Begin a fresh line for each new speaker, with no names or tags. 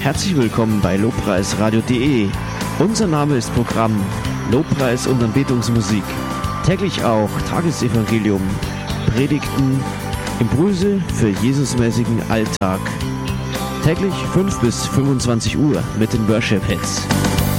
Herzlich willkommen bei lobpreisradio.de. Unser Name ist Programm Lobpreis und Anbetungsmusik. Täglich auch Tagesevangelium, Predigten, Impulse für Jesusmäßigen Alltag. Täglich 5 bis 25 Uhr mit den Worship Hits.